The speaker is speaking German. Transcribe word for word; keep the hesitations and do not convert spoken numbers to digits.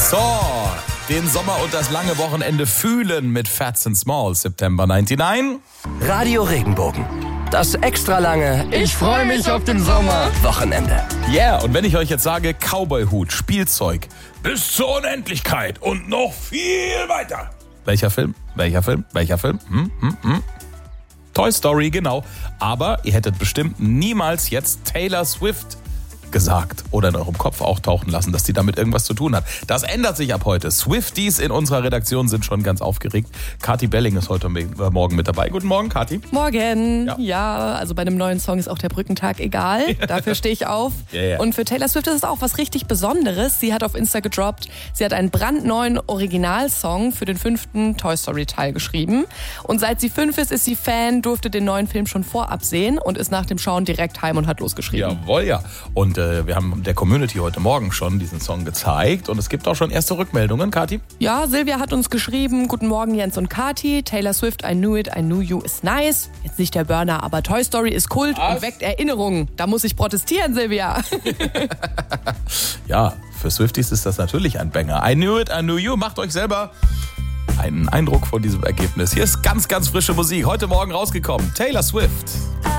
So, den Sommer und das lange Wochenende fühlen mit Fats and Small, September neunundneunzig. Radio Regenbogen. Das extra lange Ich freue mich auf den Sommer Wochenende. Yeah, und wenn ich euch jetzt sage Cowboy-Hut, Spielzeug, bis zur Unendlichkeit und noch viel weiter. Welcher Film? Welcher Film? Welcher Film? Hm, hm, hm. Toy Story, genau. Aber ihr hättet bestimmt niemals jetzt Taylor Swift gesagt oder in eurem Kopf auch tauchen lassen, dass die damit irgendwas zu tun hat. Das ändert sich ab heute. Swifties in unserer Redaktion sind schon ganz aufgeregt. Kathi Belling ist heute Morgen mit dabei. Guten Morgen, Kathi. Morgen. Ja. Ja, also bei einem neuen Song ist auch der Brückentag egal. Dafür stehe ich auf. Ja, ja. Und für Taylor Swift ist es auch was richtig Besonderes. Sie hat auf Insta gedroppt, sie hat einen brandneuen Originalsong für den fünften Toy Story Teil geschrieben. Und seit sie fünf ist, ist sie Fan, durfte den neuen Film schon vorab sehen und ist nach dem Schauen direkt heim und hat losgeschrieben. Jawohl, ja. Und äh, wir haben der Community heute Morgen schon diesen Song gezeigt und es gibt auch schon erste Rückmeldungen, Kathi. Ja, Silvia hat uns geschrieben, guten Morgen Jens und Kathi, Taylor Swift, I Knew It, I Knew You ist nice. Jetzt nicht der Burner, aber Toy Story ist Kult Was? und weckt Erinnerungen. Da muss ich protestieren, Silvia. Ja, für Swifties ist das natürlich ein Banger. I Knew It, I Knew You. Macht euch selber einen Eindruck von diesem Ergebnis. Hier ist ganz, ganz frische Musik. Heute Morgen rausgekommen. Taylor Swift.